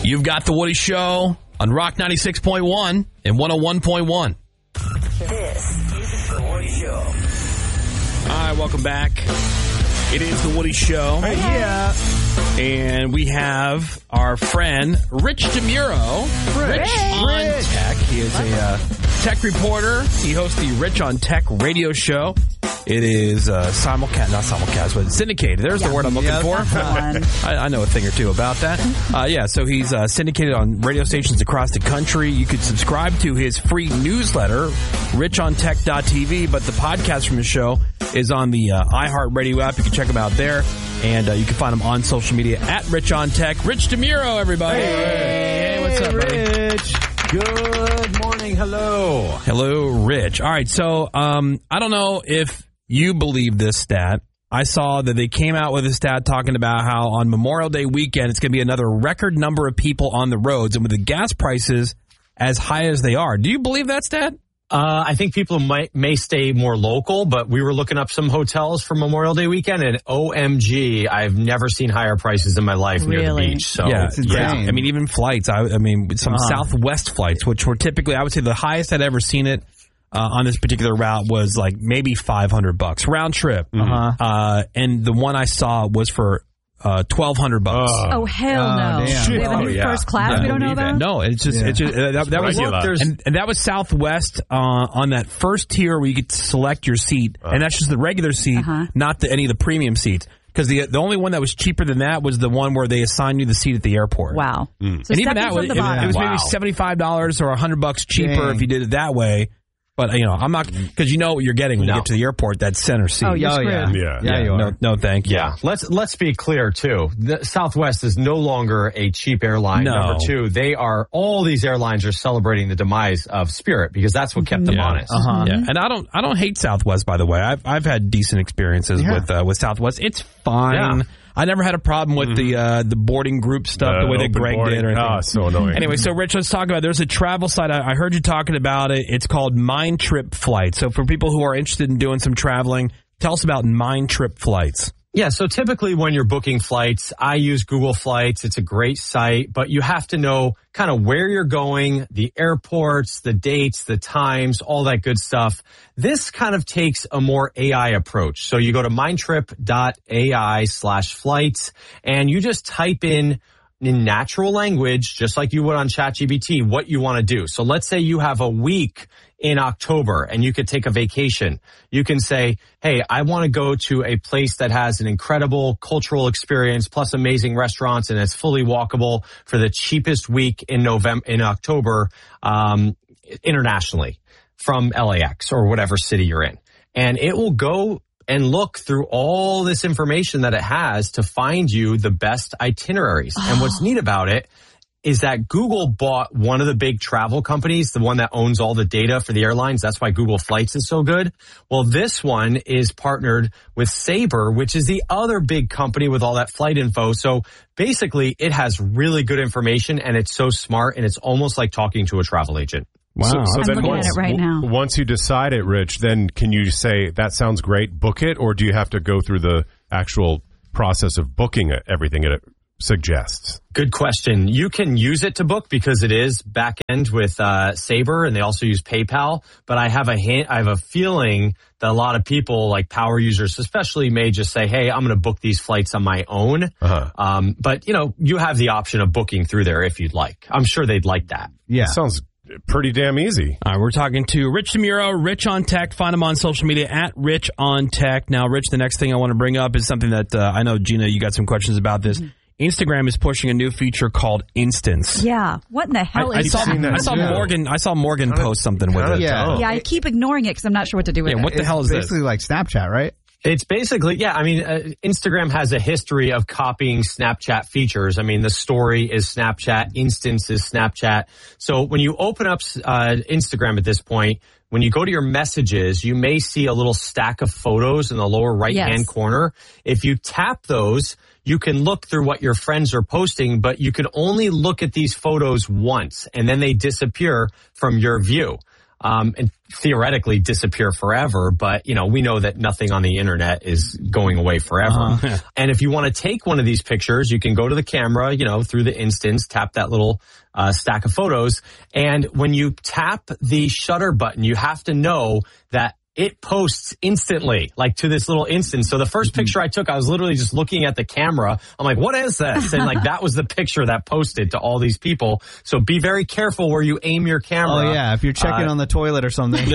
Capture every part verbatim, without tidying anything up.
You've got The Woody Show on Rock ninety-six point one and one oh one point one. This is The Woody Show. All right, welcome back. It is The Woody Show. Hey, yeah. And we have our friend, Rich DeMuro. Rich, Rich on Rich. Tech. He is a uh, tech reporter. He hosts the Rich on Tech radio show. It is uh, simulcast, not simulcast, but syndicated. There's yeah. the word I'm looking yeah, for. I, I know a thing or two about that. Uh, yeah, so he's uh, syndicated on radio stations across the country. You could subscribe to his free newsletter, rich on tech dot t v, but the podcast from his show is on the uh, iHeartRadio app. You can check him out there, and uh, you can find him on social media at Rich on Tech. Rich DeMuro, everybody. Hey, hey what's up, buddy? Rich. Good morning. Hello. Hello, Rich. All right, so um, I don't know if you believe this stat. I saw that they came out with a stat talking about how on Memorial Day weekend, it's going to be another record number of people on the roads, and with the gas prices as high as they are. Do you believe that stat? Uh, I think people might may stay more local, but we were looking up some hotels for Memorial Day weekend, and O M G, I've never seen higher prices in my life really? near the beach. So yeah, it's insane. yeah. I mean, even flights. I, I mean, some Uh-huh. Southwest flights, which were typically, I would say, the highest I'd ever seen it uh, on this particular route was like maybe five hundred bucks round trip. Uh-huh. Uh, and the one I saw was for uh, twelve hundred bucks. Oh, hell Oh, no. damn. We have a Oh, new yeah. first class Yeah, we don't know believe it. about? No, it's just, Yeah. it's just uh, that, that was Regular. There's- and, and that was Southwest uh, on that first tier where you get to select your seat, and that's just the regular seat, Uh-huh. not the, any of the premium seats. Because the the only one that was cheaper than that was the one where they assigned you the seat at the airport. Wow. So And even stepping that from was, the it, bottom. it was Wow. maybe seventy-five dollars or one hundred bucks cheaper Dang. if you did it that way. But, you know, I'm not, because you know what you're getting when No. you get to the airport, that center seat. Oh, you're Oh, yeah. screwed. Yeah. Yeah, you are. No, no, thank you. Yeah, let's let's be clear too. The Southwest is no longer a cheap airline. No. Number two, they are all these airlines are celebrating the demise of Spirit because that's what kept them Yeah. honest. Uh-huh. Yeah, and I don't, I don't hate Southwest. By the way, I've, I've had decent experiences Yeah. with, uh, with Southwest. It's fine. Yeah. I never had a problem with the, uh, the boarding group stuff, the way that open Greg boarding. did. Or anything. Ah, so annoying. Anyway, so Rich, let's talk about. There's a travel site. I, I heard you talking about it. It's called Mind Trip Flights. So for people who are interested in doing some traveling, tell us about Mind Trip Flights. Yeah, so typically when you're booking flights, I use Google Flights. It's a great site, but you have to know kind of where you're going, the airports, the dates, the times, all that good stuff. This kind of takes a more A I approach. So you go to mindtrip.ai slash flights and you just type in in natural language, just like you would on ChatGPT, what you want to do. So let's say you have a week in October and you could take a vacation. You can say, hey, I want to go to a place that has an incredible cultural experience plus amazing restaurants and it's fully walkable for the cheapest week in November, in October, um, internationally from L A X or whatever city you're in. And it will go and look through all this information that it has to find you the best itineraries. And what's neat about it is that Google bought one of the big travel companies, the one that owns all the data for the airlines. That's why Google Flights is so good. Well, this one is partnered with Sabre, which is the other big company with all that flight info. So basically, it has really good information and it's so smart and it's almost like talking to a travel agent. Wow. So, so I'm then looking once, at it right now. w- once you decide it, Rich, then can you say, that sounds great, book it? Or do you have to go through the actual process of booking it, everything it suggests? Good question. You can use it to book because it is back end with uh, Sabre and they also use PayPal. But I have a ha- I have a feeling that a lot of people, like power users especially, may just say, hey, I'm going to book these flights on my own. Uh-huh. Um, but, you know, you have the option of booking through there if you'd like. I'm sure they'd like that. Yeah. Sounds pretty damn easy. All right, we're talking to Rich DeMuro, Rich on Tech. Find him on social media at Rich on Tech. Now, Rich, the next thing I want to bring up is something that uh, I know, Gina, you got some questions about this. Mm-hmm. Instagram is pushing a new feature called Instance. Yeah. What in the hell I, I is saw, that? I saw Yeah. Morgan. I saw Morgan post something with it. Yeah. Yeah, I keep ignoring it because I'm not sure what to do with Yeah, it. what the It's hell is this? basically like Snapchat, right? It's basically, yeah, I mean, uh, Instagram has a history of copying Snapchat features. I mean, the story is Snapchat, Instance is Snapchat. So when you open up uh, Instagram at this point, when you go to your messages, you may see a little stack of photos in the lower right-hand Yes. corner. If you tap those, you can look through what your friends are posting, but you can only look at these photos once, and then they disappear from your view. um, and theoretically disappear forever. But, you know, we know that nothing on the internet is going away forever. Uh-huh. And if you want to take one of these pictures, you can go to the camera, you know, through the instance, tap that little uh, stack of photos. And when you tap the shutter button, you have to know that it posts instantly, like to this little instance. So the first picture I took, I was literally just looking at the camera. I'm like, what is this? And like, that was the picture that posted to all these people. So be very careful where you aim your camera. Oh, yeah. If you're checking uh, on the toilet or something.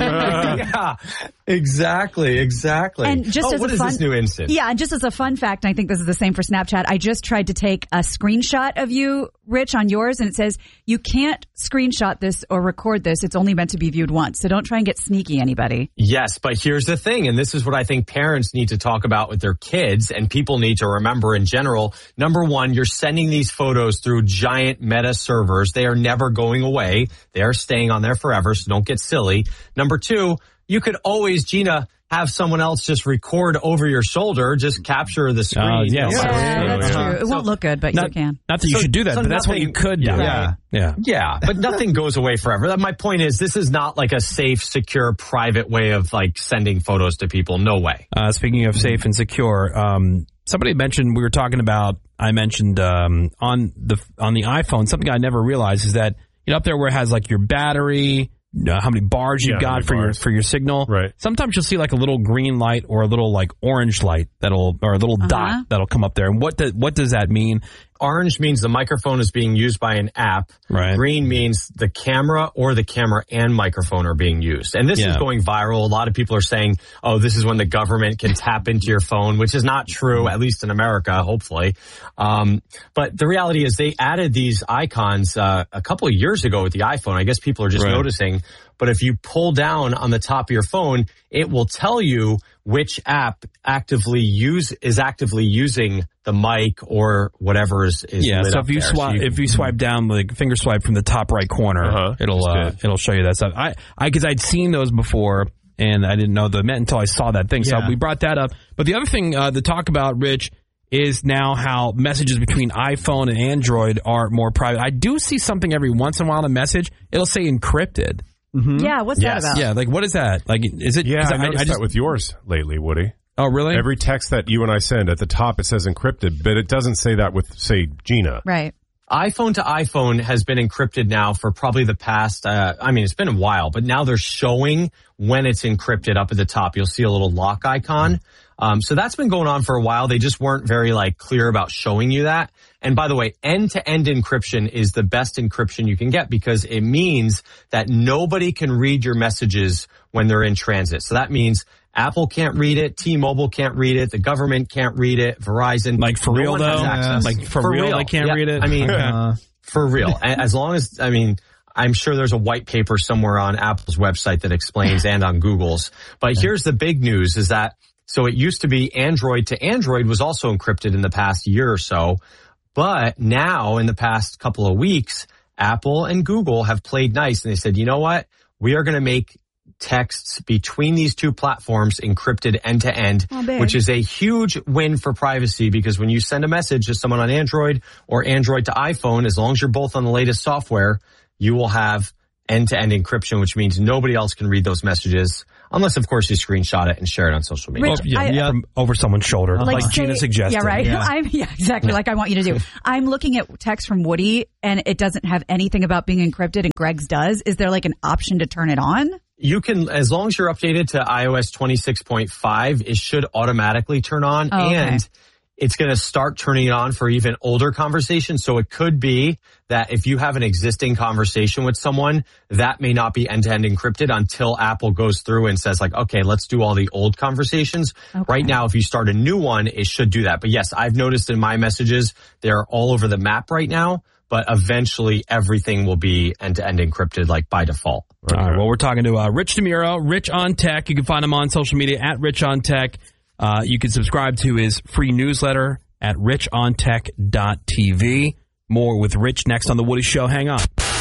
yeah, exactly, exactly. And just oh, as what a is fun, this new instance? Yeah, and just as a fun fact, I think this is the same for Snapchat. I just tried to take a screenshot of you, Rich, on yours, and it says you can't screenshot this or record this. It's only meant to be viewed once. So don't try and get sneaky, anybody. Yes, but here's the thing, and this is what I think parents need to talk about with their kids, and people need to remember in general. Number one, you're sending these photos through giant meta servers. They are never going away. They are staying on there forever, so don't get silly. Number two, you could always, Gina, have someone else just record over your shoulder, just capture the screen. Uh, yes. Yeah, Yeah, that's yeah. true. It won't look good, but not, you can. Not that you So- should do that, so but that's what nothing- you could do. Yeah. Yeah. Yeah. Yeah, but nothing goes away forever. That- My point is, this is not like a safe, secure, private way of like sending photos to people. No way. Uh, speaking of safe and secure, um, somebody mentioned, we were talking about, I mentioned um, on the on the iPhone, something I never realized is that, you know, up there where it has like your battery, Uh, how many bars you've Yeah, how got many for your bars. for your signal. Right. Sometimes you'll see like a little green light or a little like orange light that'll or a little Uh-huh. dot that'll come up there. And what do, what does that mean? Orange means the microphone is being used by an app. Right. Green means the camera or the camera and microphone are being used. And this Yeah. is going viral. A lot of people are saying, oh, this is when the government can tap into your phone, which is not true, at least in America, hopefully. Um, but the reality is they added these icons uh, a couple of years ago with the iPhone. I guess people are just Right. noticing. But if you pull down on the top of your phone, it will tell you which app actively use is actively using the mic or whatever is, is Yeah. lit So up if you there. So swipe you- if you swipe down like finger swipe from the top right corner, Uh-huh. it'll That's uh, good. it'll show you that stuff. I I because I'd seen those before and I didn't know the meant until I saw that thing. So Yeah. we brought that up. But the other thing uh, to talk about, Rich, is now how messages between iPhone and Android are more private. I do see something every once in a while in a message. It'll say encrypted. Yeah, what's Yes. that about? Yeah, like what is that? Like is it? Yeah, 'cause I noticed I just, that with yours lately, Woody. oh, really? Every text that you and I send, at the top it says encrypted, but it doesn't say that with, say, Gina. Right. iPhone to iPhone has been encrypted now for probably the past, uh, I mean, it's been a while, but now they're showing when it's encrypted up at the top. You'll see a little lock icon. Um, so that's been going on for a while. They just weren't very like clear about showing you that. And by the way, end-to-end encryption is the best encryption you can get because it means that nobody can read your messages when they're in transit. So that means Apple can't read it, T-Mobile can't read it, the government can't read it, Verizon. Like for no real one though? has access. Like for, real, they can't Yeah. read it? I mean, Uh, for real. A- As long as, I mean, I'm sure there's a white paper somewhere on Apple's website that explains and on Google's. But here's the big news is that, so it used to be Android to Android was also encrypted in the past year or so. But now in the past couple of weeks, Apple and Google have played nice and they said, you know what? We are going to make texts between these two platforms encrypted end to end, Oh, big. which is a huge win for privacy because when you send a message to someone on Android or Android to iPhone, as long as you're both on the latest software, you will have end-to-end encryption, which means nobody else can read those messages unless, of course, you screenshot it and share it on social media. Rich, Well, yeah, I- yeah, from over someone's shoulder, like, say- Gina suggested. Yeah, right. Yeah. I'm, yeah, exactly. Like I want you to do. I'm looking at text from Woody, and it doesn't have anything about being encrypted, and Greg's does. Is there like an option to turn it on? You can, as long as you're updated to i O S twenty-six point five, it should automatically turn on. Oh, okay. And it's going to start turning it on for even older conversations. So it could be that if you have an existing conversation with someone, that may not be end-to-end encrypted until Apple goes through and says like, okay, let's do all the old conversations. Okay. Right now, if you start a new one, it should do that. But yes, I've noticed in my messages, they're all over the map right now. But eventually everything will be end-to-end encrypted like by default. All right, well, we're talking to uh, Rich DeMuro, Rich on Tech. You can find him on social media at Rich on Tech. Uh, you can subscribe to his free newsletter at rich on tech dot t v. More with Rich next on The Woody Show. Hang on.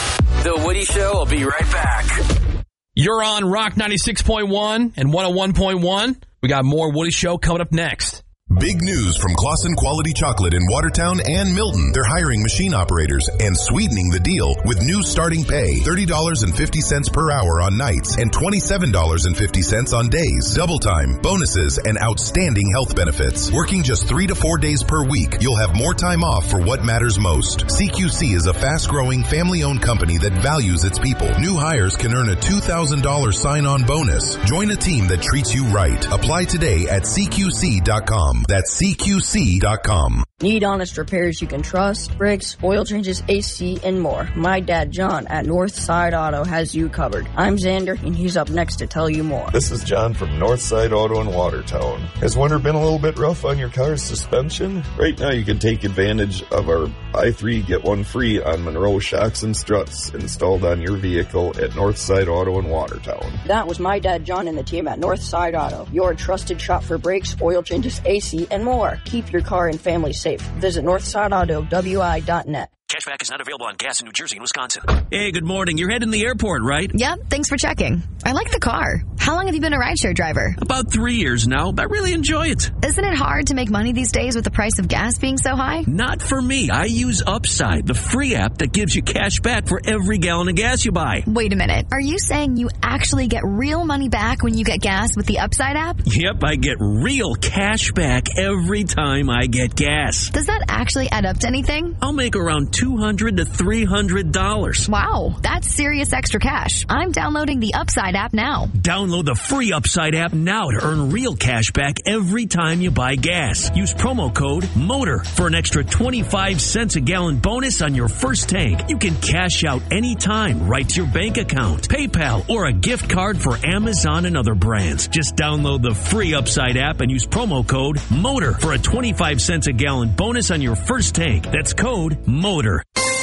The Woody Show will be right back. You're on Rock ninety-six point one and one oh one point one. We got more Woody Show coming up next. Big news from Claussen Quality Chocolate in Watertown and Milton. They're hiring machine operators and sweetening the deal with new starting pay, thirty dollars and fifty cents per hour on nights and twenty-seven dollars and fifty cents on days. Double time, bonuses, and outstanding health benefits. Working just three to four days per week, you'll have more time off for what matters most. C Q C is a fast-growing, family-owned company that values its people. New hires can earn a two thousand dollars sign-on bonus. Join a team that treats you right. Apply today at C Q C dot com. That's C Q C dot com. Need honest repairs you can trust? Brakes, oil changes, A C, and more. My dad, John, at Northside Auto has you covered. I'm Xander, and he's up next to tell you more. This is John from Northside Auto in Watertown. Has winter been a little bit rough on your car's suspension? Right now you can take advantage of our buy three, get one free on Monroe shocks and struts installed on your vehicle at Northside Auto in Watertown. That was my dad, John, and the team at Northside Auto, your trusted shop for brakes, oil changes, A C, and more. Keep your car and family safe. Visit northside auto w i dot net. Cashback is not available on gas in New Jersey and Wisconsin. Hey, good morning. You're heading to the airport, right? Yep, thanks for checking. I like the car. How long have you been a rideshare driver? About three years now. I really enjoy it. Isn't it hard to make money these days with the price of gas being so high? Not for me. I use Upside, the free app that gives you cash back for every gallon of gas you buy. Wait a minute. Are you saying you actually get real money back when you get gas with the Upside app? Yep, I get real cash back every time I get gas. Does that actually add up to anything? I'll make around two hundred to three hundred dollars. Wow, that's serious extra cash. I'm downloading the Upside app now. Download the free Upside app now to earn real cash back every time you buy gas. Use promo code MOTOR for an extra twenty-five cents a gallon bonus on your first tank. You can cash out anytime right to your bank account, PayPal, or a gift card for Amazon and other brands. Just download the free Upside app and use promo code MOTOR for a twenty-five cents a gallon bonus on your first tank. That's code MOTOR.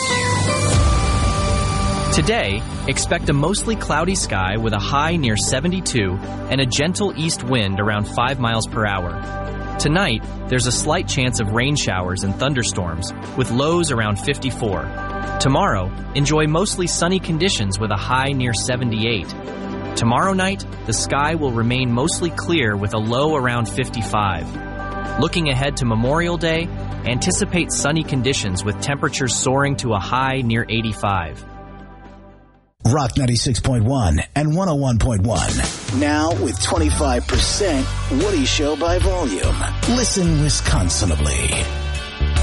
Today, expect a mostly cloudy sky with a high near seventy-two and a gentle east wind around five miles per hour. Tonight, there's a slight chance of rain showers and thunderstorms with lows around fifty-four. Tomorrow, enjoy mostly sunny conditions with a high near seventy-eight. Tomorrow night, the sky will remain mostly clear with a low around fifty-five. Looking ahead to Memorial Day, anticipate sunny conditions with temperatures soaring to a high near eighty-five. Rock ninety-six point one and one oh one point one. Now with twenty-five percent Woody Show by volume. Listen Wisconsinably.